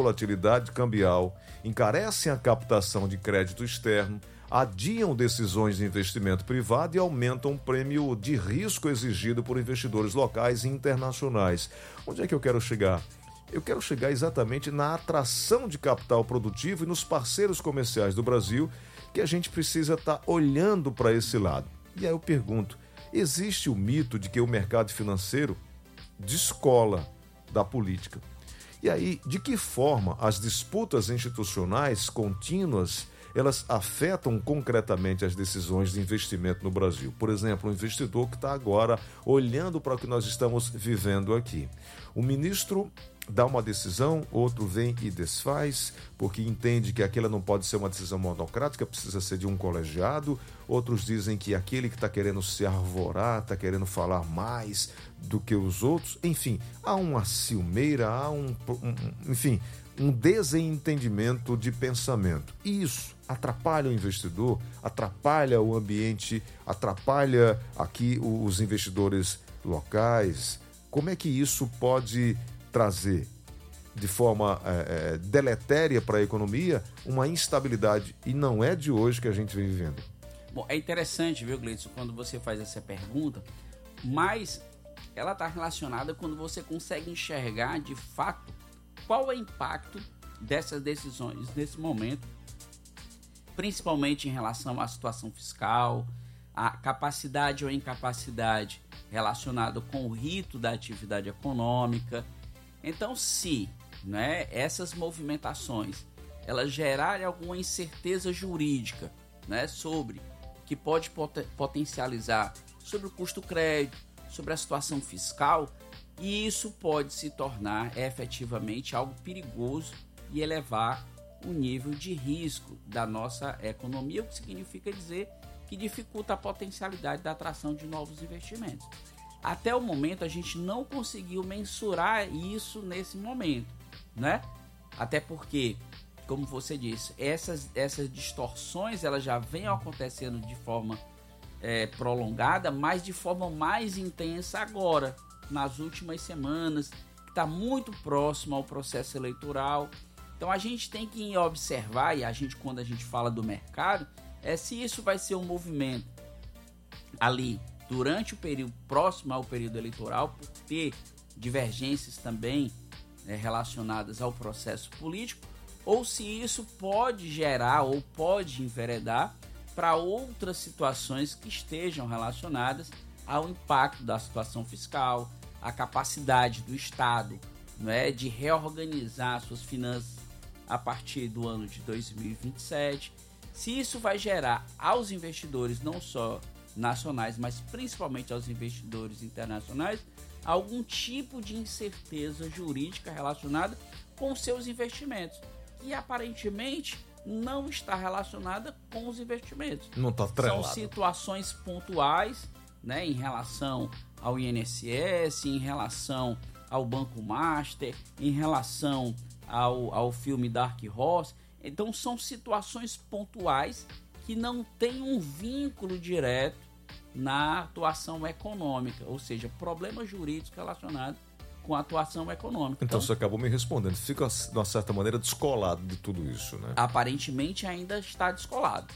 volatilidade cambial, encarecem a captação de crédito externo, adiam decisões de investimento privado e aumentam o prêmio de risco exigido por investidores locais e internacionais. Onde é que eu quero chegar? Eu quero chegar exatamente na atração de capital produtivo e nos parceiros comerciais do Brasil, que a gente precisa estar olhando para esse lado. E aí eu pergunto, existe o mito de que o mercado financeiro descola da política? E aí, de que forma as disputas institucionais contínuas elas afetam concretamente as decisões de investimento no Brasil? Por exemplo, um investidor que está agora olhando para o que nós estamos vivendo aqui. O ministro dá uma decisão, outro vem e desfaz, porque entende que aquela não pode ser uma decisão monocrática, precisa ser de um colegiado. Outros dizem que aquele que está querendo se arvorar, está querendo falar mais do que os outros. Enfim, há uma ciumeira, há um desentendimento de pensamento. E isso atrapalha o investidor, atrapalha o ambiente, atrapalha aqui os investidores locais. Como é que isso pode trazer de forma deletéria para a economia uma instabilidade? E não é de hoje que a gente vem vivendo. Bom, é interessante, viu, Gleidson, quando você faz essa pergunta, mas ela está relacionada quando você consegue enxergar de fato qual é o impacto dessas decisões nesse momento, principalmente em relação à situação fiscal, a capacidade ou incapacidade relacionada com o rito da atividade econômica. Então, se essas movimentações elas gerarem alguma incerteza jurídica sobre que pode potencializar sobre o custo do crédito, sobre a situação fiscal, e isso pode se tornar efetivamente algo perigoso e elevar o nível de risco da nossa economia, o que significa dizer que dificulta a potencialidade da atração de novos investimentos. Até o momento a gente não conseguiu mensurar isso nesse momento, Até porque, como você disse, essas distorções elas já vêm acontecendo de forma prolongada, mas de forma mais intensa agora, nas últimas semanas, que está muito próximo ao processo eleitoral. Então a gente tem que observar, e quando a gente fala do mercado, se isso vai ser um movimento ali durante o período próximo ao período eleitoral, por ter divergências também relacionadas ao processo político, ou se isso pode gerar ou pode enveredar para outras situações que estejam relacionadas ao impacto da situação fiscal, a capacidade do Estado de reorganizar suas finanças a partir do ano de 2027. Se isso vai gerar aos investidores, não só nacionais, mas principalmente aos investidores internacionais, algum tipo de incerteza jurídica relacionada com seus investimentos, que aparentemente não está relacionada com os investimentos. Não está atrelado. São situações pontuais, em relação ao INSS, em relação ao Banco Master, em relação ao filme Dark Horse. Então são situações pontuais que não têm um vínculo direto na atuação econômica, ou seja, problemas jurídicos relacionados com a atuação econômica. Então você acabou me respondendo, fica de uma certa maneira descolado de tudo isso, Aparentemente ainda está descolado.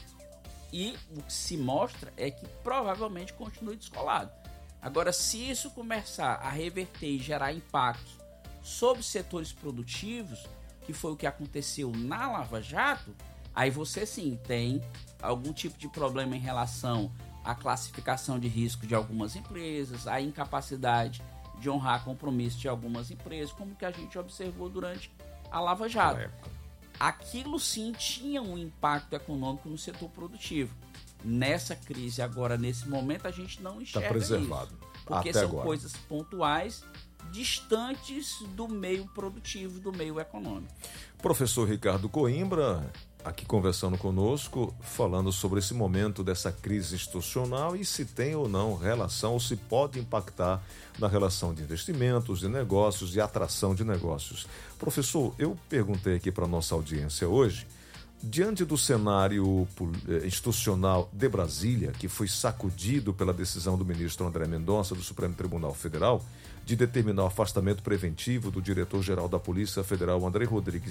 E o que se mostra é que provavelmente continue descolado. Agora, se isso começar a reverter e gerar impactos sobre setores produtivos, que foi o que aconteceu na Lava Jato, aí você sim tem algum tipo de problema em relação à classificação de risco de algumas empresas, à incapacidade de honrar compromissos de algumas empresas, como que a gente observou durante a Lava Jato. Aquilo sim tinha um impacto econômico no setor produtivo. Nessa crise agora, nesse momento, a gente não enxerga preservado, isso. Porque até são agora coisas pontuais, distantes do meio produtivo, do meio econômico. Professor Ricardo Coimbra, aqui conversando conosco, falando sobre esse momento dessa crise institucional e se tem ou não relação, ou se pode impactar na relação de investimentos, de negócios, de atração de negócios. Professor, eu perguntei aqui para a nossa audiência hoje, diante do cenário institucional de Brasília, que foi sacudido pela decisão do ministro André Mendonça, do Supremo Tribunal Federal, de determinar o afastamento preventivo do diretor-geral da Polícia Federal, André Rodrigues